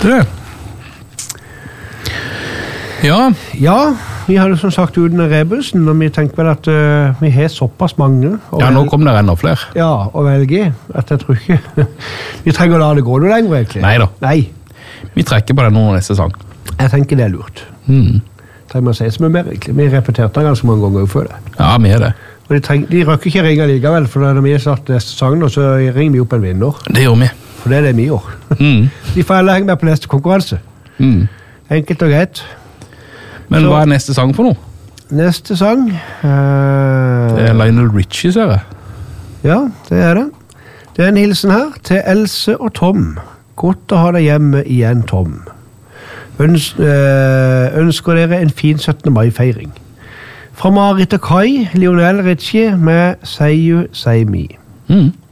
det. Ja. Ja, vi hadde som sagt uten rebusen, og vi tenker vel at vi har såpass mange. Ja, nå kommer det enda flere. Ja, å velge, at jeg tror ikke vi trenger å la det gå noe lenger, egentlig. Neida. Nei. Vi trekker på den under neste sang. Jeg tenker det lurt. Trenger man å si så mye mer, egentlig. Vi repeterte den ganske mange ganger før det. Ja, vi er det. Og de røkker ikke ringe likevel, for når vi har satt neste sang, så ringer vi opp en vinner. Det gjør vi. For det er det vi gjør. De får alle henge med på neste konkurranse. Enkelt og greit. Men hva er neste sang for noe? Neste sang Det er Lionel Richie, ser jeg. Ja, det er det. Det er en hilsen her til Else og Tom. Godt å ha deg hjemme igjen, Tom. Ønsker dere en fin 17. mai-feiring. Fra Marit og Kai, Lionel Richie med Say You, Say Me.